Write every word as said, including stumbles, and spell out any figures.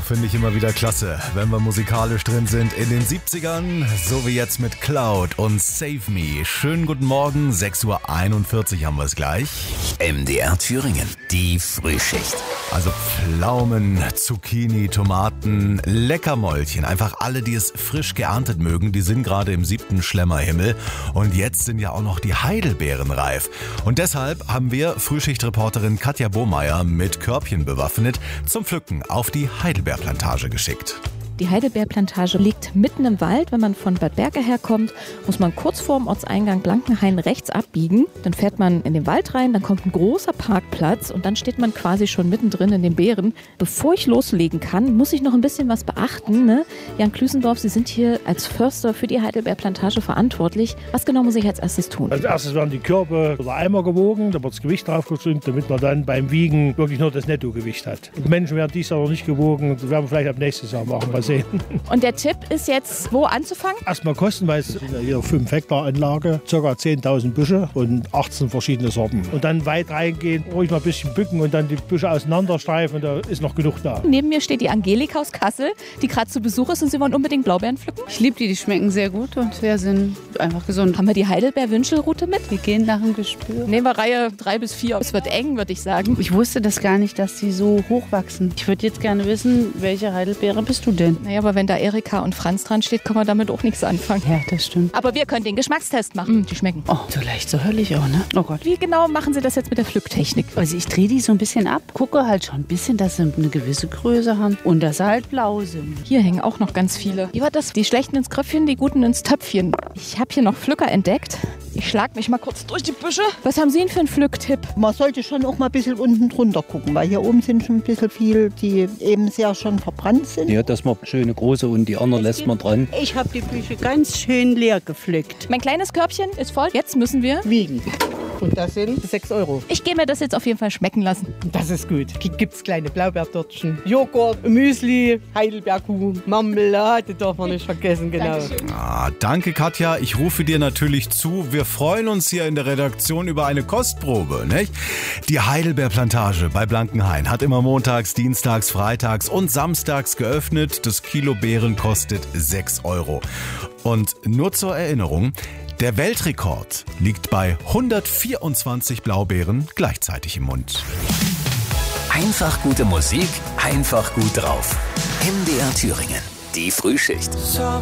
finde ich immer wieder klasse, wenn wir musikalisch drin sind in den siebzigern, so wie jetzt mit Cloud und Save Me. Schönen guten Morgen, sechs Uhr einundvierzig haben wir es gleich. M D R Thüringen, die Frühschicht. Also Pflaumen, Zucchini, Tomaten, Leckermäulchen, einfach alle, die es frisch geerntet mögen, die sind gerade im siebten Schlemmerhimmel. Und jetzt sind ja auch noch die Heidelbeeren reif. Und deshalb haben wir Frühschichtreporterin Katja Bohmeier mit Körbchen bewaffnet zum Pflücken auf die Heidelbeerplantage geschickt. Die Heidelbeerplantage liegt mitten im Wald. Wenn man von Bad Berka herkommt, muss man kurz vorm Ortseingang Blankenhain rechts abbiegen. Dann fährt man in den Wald rein, dann kommt ein großer Parkplatz und dann steht man quasi schon mittendrin in den Beeren. Bevor ich loslegen kann, muss ich noch ein bisschen was beachten. Ne? Jan Klüsendorf, Sie sind hier als Förster für die Heidelbeerplantage verantwortlich. Was genau muss ich als erstes tun? Als erstes werden die Körbe oder Eimer gewogen, da wird das Gewicht draufgestimmt, damit man dann beim Wiegen wirklich nur das Nettogewicht hat. Und Menschen werden dies aber nicht gewogen, das werden wir vielleicht ab nächstes Jahr machen. Mal sehen. Und der Tipp ist jetzt, wo anzufangen? Erstmal kosten, weil es sind ja hier fünf Hektar Anlage, ca. zehntausend Büsche und achtzehn verschiedene Sorten. Und dann weit reingehen, ruhig mal ein bisschen bücken und dann die Büsche auseinanderstreifen, da ist noch genug da. Neben mir steht die Angelika aus Kassel, die gerade zu Besuch ist und Sie wollen unbedingt Blaubeeren pflücken. Ich liebe die, die schmecken sehr gut und wir sind einfach gesund. Haben wir die Heidelbeer-Wünschelrute mit? Wir gehen nach dem Gespür. Nehmen wir Reihe drei bis vier. Es wird eng, würde ich sagen. Ich wusste das gar nicht, dass die so hoch wachsen. Ich würde jetzt gerne wissen, welche Heidelbeere bist du denn? Naja, aber wenn da Erika und Franz dran steht, kann man damit auch nichts anfangen. Ja, das stimmt. Aber wir können den Geschmackstest machen. Mm, die schmecken. Oh, so leicht, so höllisch auch, ne? Oh Gott. Wie genau machen Sie das jetzt mit der Pflücktechnik? Also ich drehe die so ein bisschen ab, gucke halt schon ein bisschen, dass sie eine gewisse Größe haben und dass sie halt blau sind. Hier hängen auch noch ganz viele. Wie war das? Die schlechten ins Kröpfchen, die guten ins Töpfchen. Ich habe hier noch Pflücker entdeckt. Ich schlag mich mal kurz durch die Büsche. Was haben Sie denn für einen Pflücktipp? Man sollte schon auch mal ein bisschen unten drunter gucken, weil hier oben sind schon ein bisschen viel, die eben sehr schon verbrannt sind. Ja, das macht schöne große und die anderen lässt man dran. Ich habe die Büsche ganz schön leer gepflückt. Mein kleines Körbchen ist voll. Jetzt müssen wir Wiegen. Und das sind sechs Euro. Ich gehe mir das jetzt auf jeden Fall schmecken lassen. Das ist gut. Hier gibt es kleine Blaubeertörtchen, Joghurt, Müsli, Heidelbeerkuchen, Marmelade, darf man nicht vergessen, genau. Ah, danke Katja, ich rufe dir natürlich zu. Wir freuen uns hier in der Redaktion über eine Kostprobe, nicht? Die Heidelbeerplantage bei Blankenhain hat immer montags, dienstags, freitags und samstags geöffnet. Das Kilo Beeren kostet sechs Euro. Und nur zur Erinnerung, der Weltrekord liegt bei hundertvierundzwanzig Blaubeeren gleichzeitig im Mund. Einfach gute Musik, einfach gut drauf. M D R Thüringen, die Frühschicht.